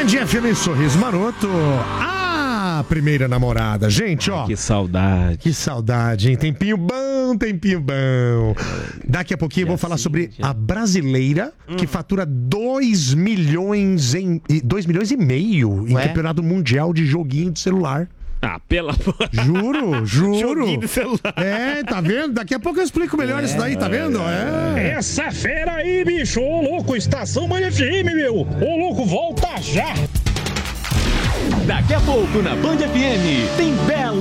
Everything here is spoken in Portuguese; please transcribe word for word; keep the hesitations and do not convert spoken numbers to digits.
Band F M Sorriso Maroto. Ah, primeira namorada. Gente, ó. Que saudade. Que saudade, hein? Tempinho bom, tempinho bom. Daqui a pouquinho eu vou falar sobre a brasileira que fatura dois milhões em dois milhões e meio em Ué? campeonato mundial de joguinho de celular. Ah, pela... Juro, juro. Joguinho de celular. É, tá vendo? Daqui a pouco eu explico melhor isso daí, tá vendo? É. Essa fera aí, bicho! Ô, louco, estação Band F M, meu! Ô, louco, volta já! Daqui a pouco na Band F M tem Belo